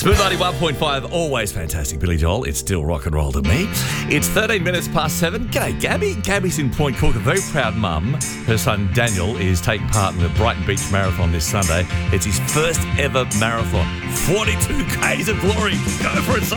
Smooth 91.5, always fantastic, Billy Joel. It's still rock and roll to me. It's 13 minutes past 7. G'day, Gabby. Gabby's in Point Cook, a very proud mum. Her son Daniel is taking part in the Brighton Beach Marathon this Sunday. It's his first ever marathon. 42 Ks of glory. Go for it, son.